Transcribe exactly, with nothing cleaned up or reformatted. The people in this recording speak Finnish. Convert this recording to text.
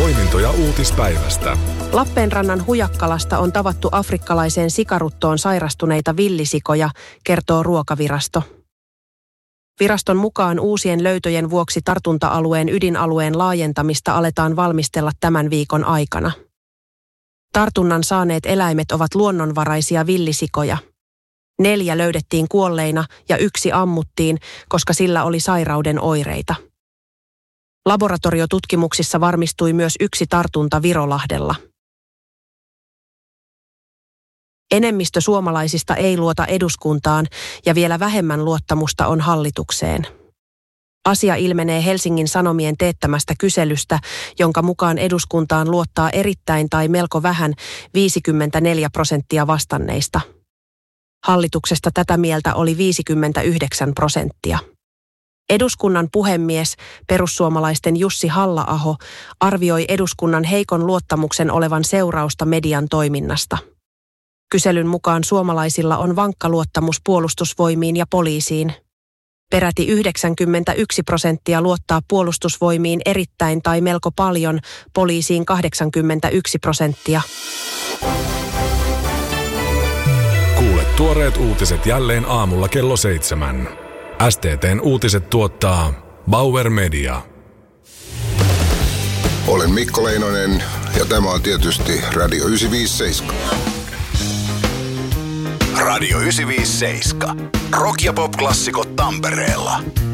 Poimintoja uutispäivästä. Lappeenrannan Hujakkalasta on tavattu afrikkalaiseen sikaruttoon sairastuneita villisikoja, kertoo Ruokavirasto. Viraston mukaan uusien löytöjen vuoksi tartunta-alueen ydinalueen laajentamista aletaan valmistella tämän viikon aikana. Tartunnan saaneet eläimet ovat luonnonvaraisia villisikoja. Neljä löydettiin kuolleina ja yksi ammuttiin, koska sillä oli sairauden oireita. Laboratoriotutkimuksissa varmistui myös yksi tartunta Virolahdella. Enemmistö suomalaisista ei luota eduskuntaan ja vielä vähemmän luottamusta on hallitukseen. Asia ilmenee Helsingin Sanomien teettämästä kyselystä, jonka mukaan eduskuntaan luottaa erittäin tai melko vähän viisikymmentäneljä prosenttia vastanneista. Hallituksesta tätä mieltä oli viisikymmentäyhdeksän prosenttia. Eduskunnan puhemies, perussuomalaisten Jussi Halla-aho, arvioi eduskunnan heikon luottamuksen olevan seurausta median toiminnasta. Kyselyn mukaan suomalaisilla on vankka luottamus puolustusvoimiin ja poliisiin. Peräti yhdeksänkymmentäyksi prosenttia luottaa puolustusvoimiin erittäin tai melko paljon, poliisiin kahdeksankymmentäyksi prosenttia. Kuule tuoreet uutiset jälleen aamulla kello seitsemän. S T T:n uutiset tuottaa Bauer Media. Olen Mikko Leinonen ja tämä on tietysti Radio yhdeksänsataaviisikymmentäseitsemän. Radio yhdeksänsataaviisikymmentäseitsemän. Rock- ja pop-klassikot Tampereella.